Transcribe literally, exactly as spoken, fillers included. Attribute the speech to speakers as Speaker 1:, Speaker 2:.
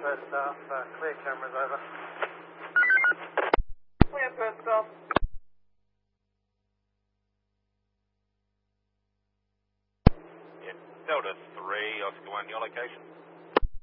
Speaker 1: first staff, uh, clear cameras over.
Speaker 2: Clear first staff.
Speaker 3: Yeah, Delta three, Oscar one, your location?